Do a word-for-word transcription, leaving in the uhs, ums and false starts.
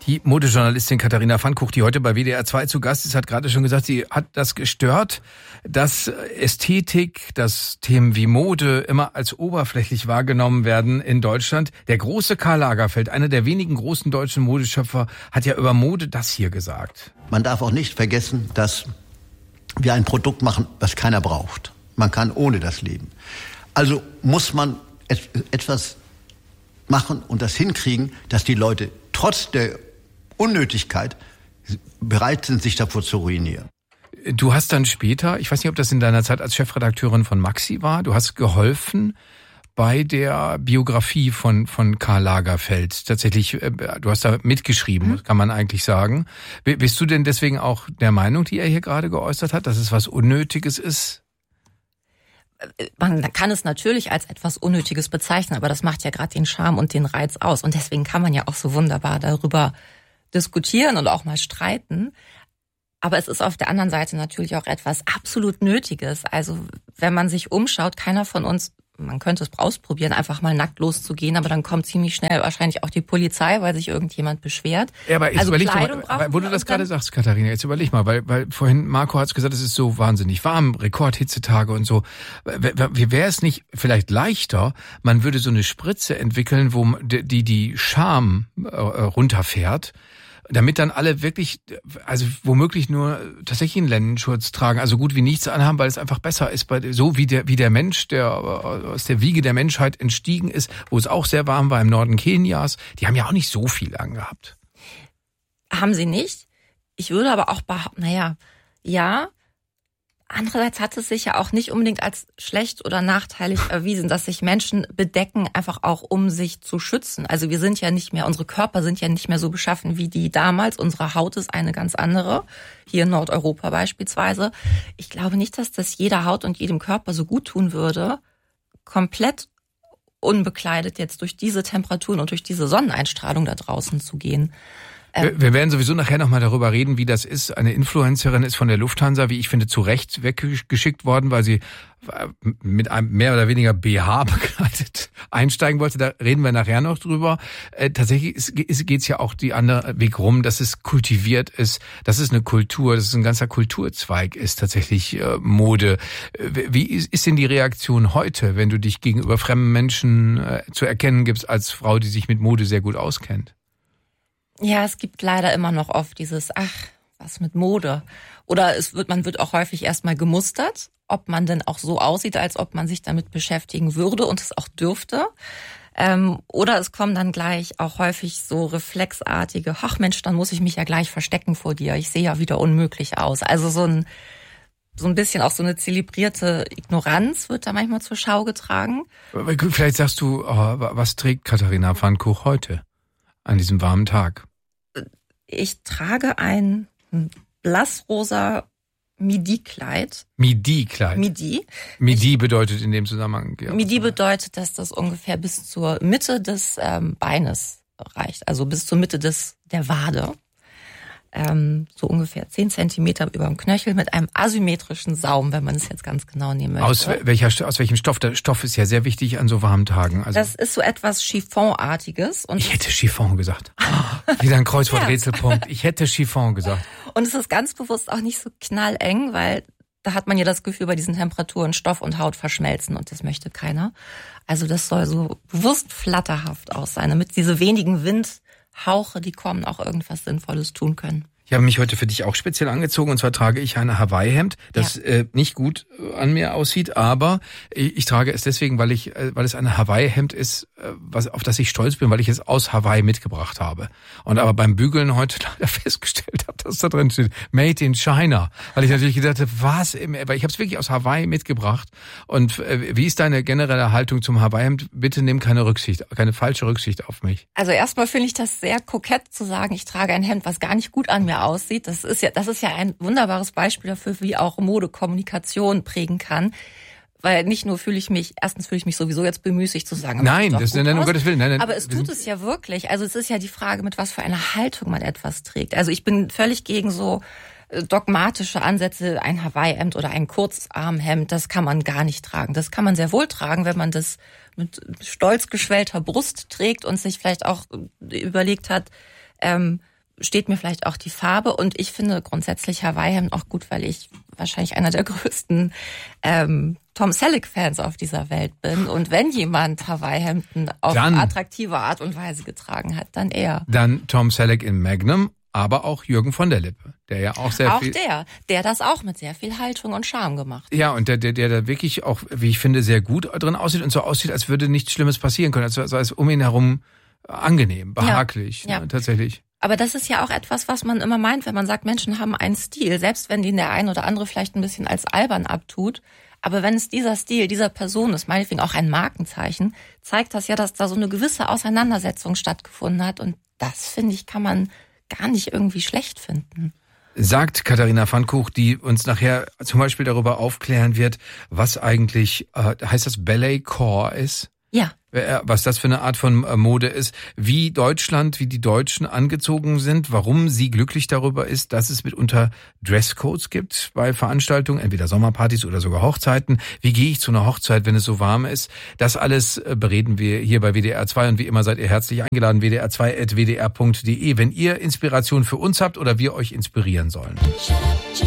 Die Modejournalistin Katharina Pfannkuch, die heute bei W D R zwei zu Gast ist, hat gerade schon gesagt, sie hat das gestört, dass Ästhetik, dass Themen wie Mode immer als oberflächlich wahrgenommen werden in Deutschland. Der große Karl Lagerfeld, einer der wenigen großen deutschen Modeschöpfer, hat ja über Mode das hier gesagt. Man darf auch nicht vergessen, dass wir ein Produkt machen, das keiner braucht. Man kann ohne das leben. Also muss man et- etwas machen und das hinkriegen, dass die Leute trotz der Unnötigkeit bereit sind, sich davor zu ruinieren. Du hast dann später, ich weiß nicht, ob das in deiner Zeit als Chefredakteurin von Maxi war, du hast geholfen bei der Biografie von von Karl Lagerfeld. Tatsächlich, du hast da mitgeschrieben, mhm. kann man eigentlich sagen. Bist du denn deswegen auch der Meinung, die er hier gerade geäußert hat, dass es was Unnötiges ist? Man kann es natürlich als etwas Unnötiges bezeichnen, aber das macht ja gerade den Charme und den Reiz aus. Und deswegen kann man ja auch so wunderbar darüber diskutieren und auch mal streiten. Aber es ist auf der anderen Seite natürlich auch etwas absolut Nötiges. Also wenn man sich umschaut, keiner von uns, man könnte es ausprobieren, einfach mal nackt loszugehen, aber dann kommt ziemlich schnell wahrscheinlich auch die Polizei, weil sich irgendjemand beschwert. Ja, aber jetzt also überleg Kleidung mal, wo du das gerade sagst, Katharina, jetzt überleg mal, weil, weil vorhin Marco hat's gesagt, es ist so wahnsinnig warm, Rekordhitzetage und so. Wie wäre es nicht vielleicht leichter, man würde so eine Spritze entwickeln, wo die die Scham äh, runterfährt, damit dann alle wirklich, also womöglich nur tatsächlich einen Lendenschurz tragen, also gut wie nichts anhaben, weil es einfach besser ist, bei so wie der wie der Mensch, der aus der Wiege der Menschheit entstiegen ist, wo es auch sehr warm war im Norden Kenias, die haben ja auch nicht so viel angehabt. Haben sie nicht? Ich würde aber auch behaupten, naja, ja, andererseits hat es sich ja auch nicht unbedingt als schlecht oder nachteilig erwiesen, dass sich Menschen bedecken, einfach auch um sich zu schützen. Also wir sind ja nicht mehr, unsere Körper sind ja nicht mehr so beschaffen wie die damals. Unsere Haut ist eine ganz andere, hier in Nordeuropa beispielsweise. Ich glaube nicht, dass das jeder Haut und jedem Körper so gut tun würde, komplett unbekleidet jetzt durch diese Temperaturen und durch diese Sonneneinstrahlung da draußen zu gehen. Wir, wir werden sowieso nachher nochmal darüber reden, wie das ist. Eine Influencerin ist von der Lufthansa, wie ich finde, zu Recht weggeschickt worden, weil sie mit einem mehr oder weniger B H bekleidet einsteigen wollte. Da reden wir nachher noch drüber. Äh, tatsächlich geht es ja auch die andere Weg rum, dass es kultiviert ist, dass es eine Kultur, dass es ein ganzer Kulturzweig ist, tatsächlich äh, Mode. Wie ist, ist denn die Reaktion heute, wenn du dich gegenüber fremden Menschen äh, zu erkennen gibst als Frau, die sich mit Mode sehr gut auskennt? Ja, es gibt leider immer noch oft dieses, ach, was mit Mode. Oder es wird, man wird auch häufig erstmal gemustert, ob man denn auch so aussieht, als ob man sich damit beschäftigen würde und es auch dürfte. Ähm, oder es kommen dann gleich auch häufig so reflexartige, ach Mensch, dann muss ich mich ja gleich verstecken vor dir. Ich sehe ja wieder unmöglich aus. Also so ein, so ein bisschen auch so eine zelebrierte Ignoranz wird da manchmal zur Schau getragen. Vielleicht sagst du, oh, was trägt Katharina Pfannkuch heute? An diesem warmen Tag? Ich trage ein blassrosa Midi-Kleid. Midi-Kleid? Midi. Midi ich, bedeutet in dem Zusammenhang? Ja. Midi bedeutet, dass das ungefähr bis zur Mitte des ähm, Beines reicht. Also bis zur Mitte des der Wade. Ähm, so ungefähr zehn Zentimeter über dem Knöchel mit einem asymmetrischen Saum, wenn man es jetzt ganz genau nehmen möchte. Aus, welcher, aus welchem Stoff? Der Stoff ist ja sehr wichtig an so warmen Tagen. Also das ist so etwas Chiffonartiges. Und ich hätte Chiffon gesagt. Wieder ein Kreuzworträtselpunkt. Ich hätte Chiffon gesagt. Und es ist ganz bewusst auch nicht so knalleng, weil da hat man ja das Gefühl, bei diesen Temperaturen Stoff und Haut verschmelzen und das möchte keiner. Also das soll so bewusst flatterhaft aus sein, damit diese wenigen Windhauche, die kommen, auch irgendwas Sinnvolles tun können. Ich habe mich heute für dich auch speziell angezogen und zwar trage ich ein Hawaii-Hemd, das ja. äh, nicht gut äh, an mir aussieht, aber ich, ich trage es deswegen, weil ich, äh, weil es ein Hawaii-Hemd ist, äh, was, auf das ich stolz bin, weil ich es aus Hawaii mitgebracht habe. Und aber beim Bügeln heute leider festgestellt habe, dass da drin steht Made in China, weil ich natürlich gedacht habe, was, im, aber ich habe es wirklich aus Hawaii mitgebracht. Und äh, wie ist deine generelle Haltung zum Hawaii-Hemd? Bitte nimm keine Rücksicht, keine falsche Rücksicht auf mich. Also erstmal finde ich das sehr kokett zu sagen, ich trage ein Hemd, was gar nicht gut an mir aussieht. Das ist ja, das ist ja ein wunderbares Beispiel dafür, wie auch Mode Kommunikation prägen kann. Weil nicht nur fühle ich mich, erstens fühle ich mich sowieso jetzt bemüßigt zu sagen. Nein, das ist nein, um Gottes Willen. Nein, nein, aber es tut es ja wirklich. Also es ist ja die Frage, mit was für einer Haltung man etwas trägt. Also ich bin völlig gegen so dogmatische Ansätze, ein Hawaii-Hemd oder ein Kurzarmhemd, das kann man gar nicht tragen. Das kann man sehr wohl tragen, wenn man das mit stolz geschwellter Brust trägt und sich vielleicht auch überlegt hat, ähm, steht mir vielleicht auch die Farbe. Und ich finde grundsätzlich Hawaii-Hemd auch gut, weil ich wahrscheinlich einer der größten ähm, Tom Selleck-Fans auf dieser Welt bin. Und wenn jemand Hawaii-Hemden auf dann, attraktive Art und Weise getragen hat, dann er. Dann Tom Selleck in Magnum, aber auch Jürgen von der Lippe, der ja auch sehr auch viel... Auch der, der das auch mit sehr viel Haltung und Charme gemacht hat. Ja, und der, der, der da wirklich auch, wie ich finde, sehr gut drin aussieht und so aussieht, als würde nichts Schlimmes passieren können. Also sei es um ihn herum angenehm, behaglich, ja, ja. Ne, tatsächlich. Aber das ist ja auch etwas, was man immer meint, wenn man sagt, Menschen haben einen Stil, selbst wenn den der ein oder andere vielleicht ein bisschen als albern abtut. Aber wenn es dieser Stil, dieser Person ist, meinetwegen auch ein Markenzeichen, zeigt das ja, dass da so eine gewisse Auseinandersetzung stattgefunden hat. Und das, finde ich, kann man gar nicht irgendwie schlecht finden. Sagt Katharina Pfannkuch, die uns nachher zum Beispiel darüber aufklären wird, was eigentlich, äh, heißt das Balletcore ist? Ja. Was das für eine Art von Mode ist, wie Deutschland, wie die Deutschen angezogen sind, warum sie glücklich darüber ist, dass es mitunter Dresscodes gibt bei Veranstaltungen, entweder Sommerpartys oder sogar Hochzeiten. Wie gehe ich zu einer Hochzeit, wenn es so warm ist? Das alles bereden wir hier bei W D R zwei und wie immer seid ihr herzlich eingeladen, w d r zwei at w d r punkt d e, wenn ihr Inspiration für uns habt oder wir euch inspirieren sollen.